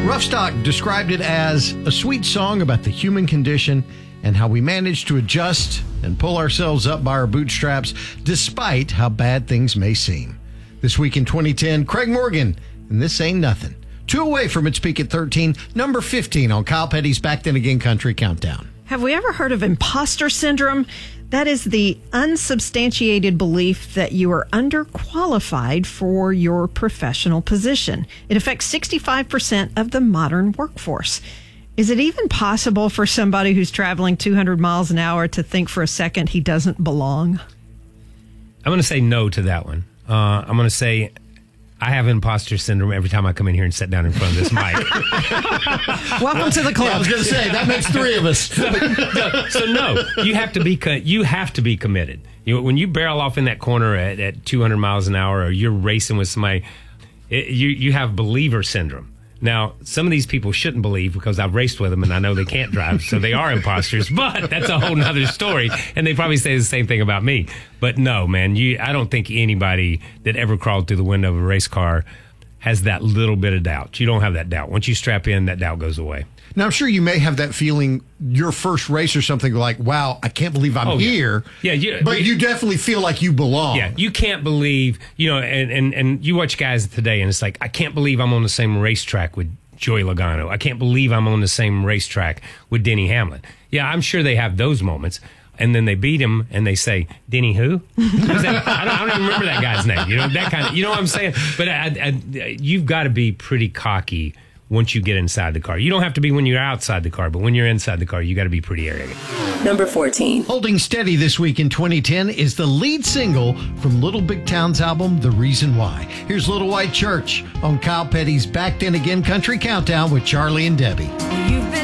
Roughstock described it as a sweet song about the human condition and how we manage to adjust and pull ourselves up by our bootstraps despite how bad things may seem. This week in 2010, Craig Morgan, and This Ain't Nothing. 2 away from its peak at 13, number 15 on Kyle Petty's Back Then Again Country Countdown. Have we ever heard of imposter syndrome? That is the unsubstantiated belief that you are underqualified for your professional position. It affects 65% of the modern workforce. Is it even possible for somebody who's traveling 200 miles an hour to think for a second he doesn't belong? I'm going to say no to that one. I'm going to say I have imposter syndrome every time I come in here and sit down in front of this mic. Welcome to the club. Yeah, I was going to say, that makes 3 of us. So no, you have to be committed. When you barrel off in that corner at 200 miles an hour, or you're racing with somebody, you have believer syndrome. Now, some of these people shouldn't believe because I've raced with them and I know they can't drive, so they are imposters, but that's a whole nother story, and they probably say the same thing about me. But no, man, I don't think anybody that ever crawled through the window of a race car has that little bit of doubt. You don't have that doubt. Once you strap in, that doubt goes away. Now, I'm sure you may have that feeling your first race or something like, wow, I can't believe I'm here. Yeah, but you definitely feel like you belong. Yeah, you can't believe, and you watch guys today and it's like, I can't believe I'm on the same racetrack with Joey Logano. I can't believe I'm on the same racetrack with Denny Hamlin. Yeah, I'm sure they have those moments. And then they beat him and they say, Denny who? I don't even remember that guy's name. That kind of, you know what I'm saying? But you've got to be pretty cocky once you get inside the car. You don't have to be when you're outside the car, but when you're inside the car, you got to be pretty arrogant. Number 14. Holding steady this week in 2010 is the lead single from Little Big Town's album, The Reason Why. Here's Little White Church on Kyle Petty's Back Then Again Country Countdown with Charlie and Debbie. You've been